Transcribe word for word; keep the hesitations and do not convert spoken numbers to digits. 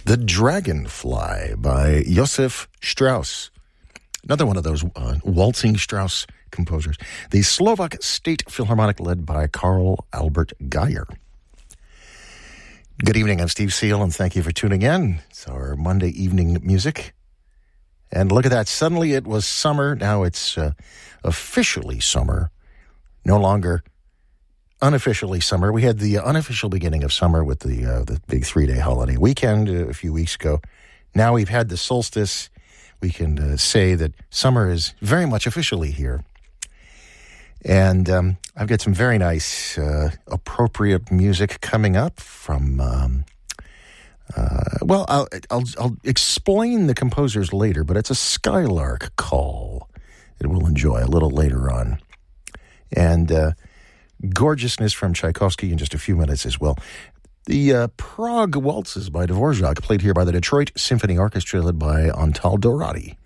The Dragonfly by Josef Strauss. Another one of those uh, waltzing Strauss composers. The Slovak State Philharmonic led by Karl Albert Geyer. Good evening, I'm Steve Seal, and thank you for tuning in. It's our Monday evening music. And look at that, suddenly it was summer, now it's uh, officially summer, no longer unofficially summer. We had the unofficial beginning of summer with the uh, the big three-day holiday weekend a few weeks ago. Now we've had the solstice. We can uh, say that summer is very much officially here. And um, I've got some very nice, uh, appropriate music coming up from, um, uh, well, I'll, I'll, I'll explain the composers later, but it's a Skylark call that we'll enjoy a little later on. And uh, gorgeousness from Tchaikovsky in just a few minutes as well. The uh, Prague Waltzes by Dvorak, played here by the Detroit Symphony Orchestra, led by Antal Dorati.